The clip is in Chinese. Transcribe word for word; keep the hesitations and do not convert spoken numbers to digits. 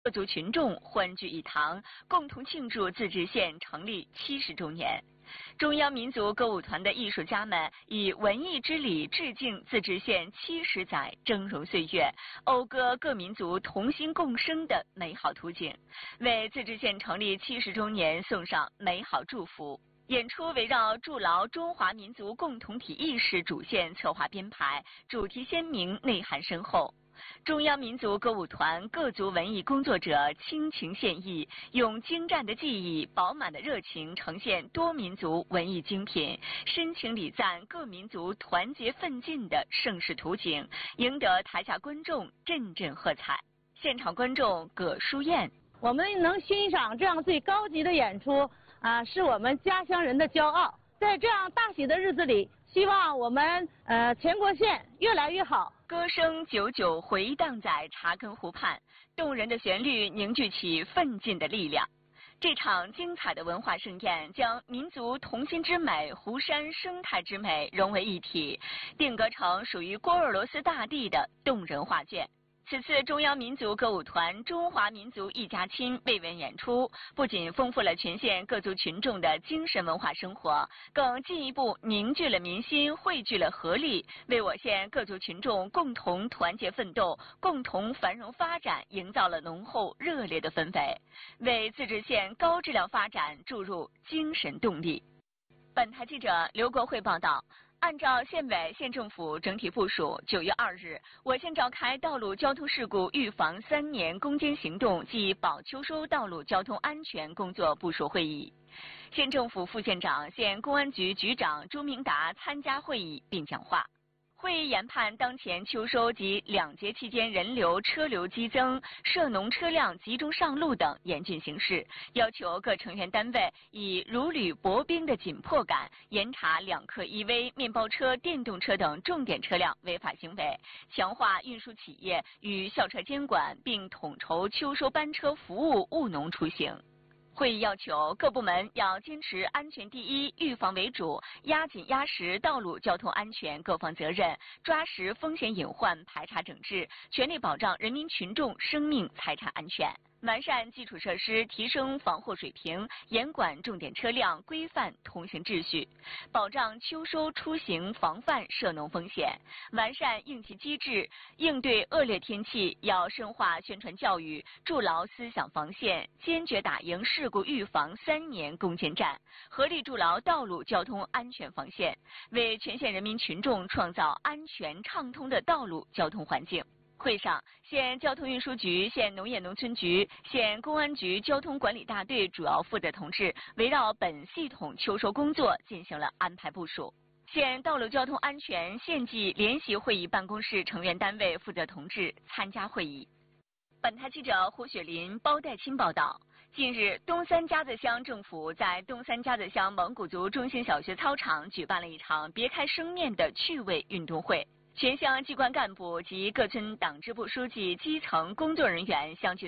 各族群众欢聚一堂，共同庆祝自治县成立七十周年。中央民族歌舞团的艺术家们以文艺之礼致敬自治县七十载峥嵘岁月，讴歌各民族同心共生的美好图景，为自治县成立七十周年送上美好祝福。演出围绕筑牢中华民族共同体意识主线策划编排，主题鲜明，内涵深厚。中央民族歌舞团各族文艺工作者倾情献艺，用精湛的技艺、饱满的热情呈现多民族文艺精品，深情礼赞各民族团结奋进的盛世图景，赢得台下观众阵阵喝彩。现场观众葛淑燕： 我们能欣赏这样最高级的演出啊，是我们家乡人的骄傲。在这样大喜的日子里，希望我们呃全国县越来越好。 歌声久久回荡在茶根湖畔，动人的旋律凝聚起奋进的力量。这场精彩的文化盛宴将民族同心之美、湖山生态之美融为一体，定格成属于郭尔罗斯大地的动人画卷。此次中央民族歌舞团中华民族一家亲慰问演出，不仅丰富了全县各族群众的精神文化生活，更进一步凝聚了民心，汇聚了合力，为我县各族群众共同团结奋斗、共同繁荣发展营造了浓厚热烈的氛围，为自治县高质量发展注入精神动力。本台记者刘国慧报道。按照县委县政府整体部署，九月二日，我县召开道路交通事故预防三年攻坚行动暨保秋收道路交通安全工作部署会议。县政府副县长、县公安局局长朱明达参加会议并讲话。会议研判当前秋收及两节期间人流车流激增、涉农车辆集中上路等严峻形势，要求各成员单位以如履薄冰的紧迫感，严查两客一危、面包车、电动车等重点车辆违法行为，强化运输企业与校车监管，并统筹秋收班车服务务农出行。会议要求各部门要坚持安全第一、预防为主，压紧压实道路交通安全各方责任，抓实风险隐患排查整治，全力保障人民群众生命财产安全。完善基础设施，提升防护水平，严管重点车辆，规范通行秩序，保障秋收出行防范涉农风险。完善应急机制，应对恶劣天气要深化宣传教育，筑牢思想防线，坚决打赢事故预防三年攻坚战，合力筑牢道路交通安全防线，为全县人民群众创造安全畅通的道路交通环境。会上，县交通运输局、县农业农村局、县公安局交通管理大队主要负责同志围绕本系统秋收工作进行了安排部署。县道路交通安全县级联席会议办公室成员单位负责同志参加会议。本台记者胡雪林、包代钦报道。近日，东三家子乡政府在东三家子乡蒙古族中心小学操场举办了一场别开生面的趣味运动会。全乡机关干部及各村党支部书记、基层工作人员相聚